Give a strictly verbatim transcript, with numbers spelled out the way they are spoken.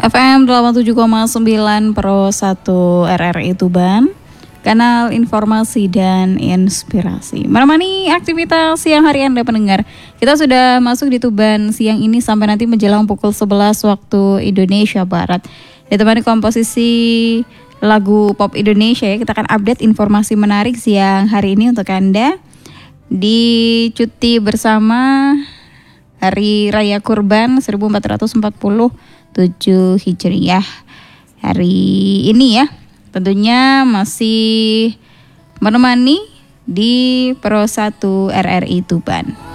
F M delapan puluh tujuh koma sembilan Pro satu R R I Tuban, kanal informasi dan inspirasi. Menemani aktivitas siang hari Anda pendengar. Kita sudah masuk di Tuban siang ini sampai nanti menjelang pukul sebelas waktu Indonesia Barat. Ditemani komposisi lagu pop Indonesia ya, kita akan update informasi menarik siang hari ini untuk Anda. Di cuti bersama Hari Raya Kurban seribu empat ratus empat puluh tujuh Hijriah hari ini ya, tentunya masih menemani di Pro satu R R I Tuban.